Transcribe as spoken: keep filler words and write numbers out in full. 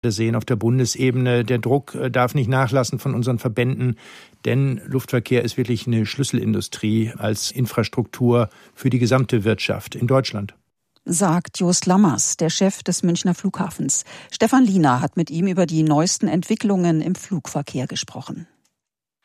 Wir sehen auf der Bundesebene, der Druck darf nicht nachlassen von unseren Verbänden, denn Luftverkehr ist wirklich eine Schlüsselindustrie als Infrastruktur für die gesamte Wirtschaft in Deutschland. Sagt Jost Lammers, der Chef des Münchner Flughafens. Stefan Liener hat mit ihm über die neuesten Entwicklungen im Flugverkehr gesprochen.